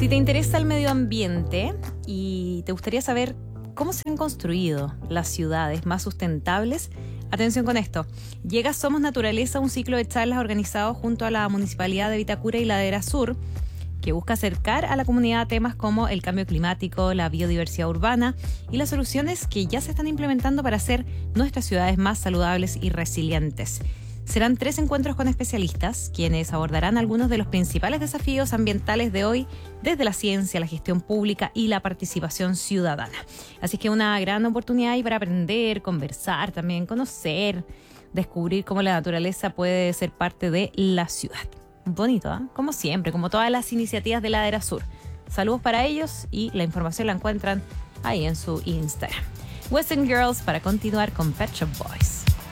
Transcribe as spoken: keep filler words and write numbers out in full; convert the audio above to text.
Si te interesa el medio ambiente y te gustaría saber cómo se han construido las ciudades más sustentables, atención con esto. Llega Somos Naturaleza, un ciclo de charlas organizado junto a la Municipalidad de Vitacura y Ladera Sur, que busca acercar a la comunidad temas como el cambio climático, la biodiversidad urbana y las soluciones que ya se están implementando para hacer nuestras ciudades más saludables y resilientes. Serán tres encuentros con especialistas, quienes abordarán algunos de los principales desafíos ambientales de hoy desde la ciencia, la gestión pública y la participación ciudadana. Así que una gran oportunidad ahí para aprender, conversar, también conocer, descubrir cómo la naturaleza puede ser parte de la ciudad. Bonito, ¿eh? Como siempre, como todas las iniciativas de Ladera Sur. Saludos para ellos y la información la encuentran ahí en su Instagram. Western Girls para continuar con Pet Shop Boys.